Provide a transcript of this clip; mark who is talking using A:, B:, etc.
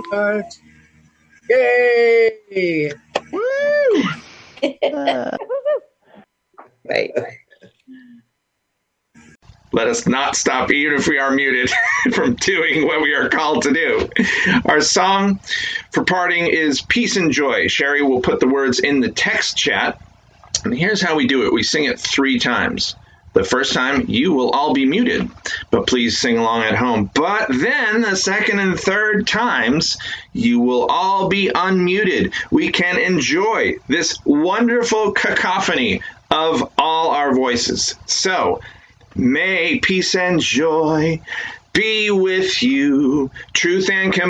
A: heart. Yay!
B: Woo!
A: Right.
B: Let us not stop, even if we are muted, from doing what we are called to do. Our song for parting is Peace and Joy. Sherry will put the words in the text chat. And here's how we do it. We sing it 3 times. The first time, you will all be muted, but please sing along at home. But then the second and third times, you will all be unmuted. We can enjoy this wonderful cacophony of all our voices. So, may peace and joy be with you, truth and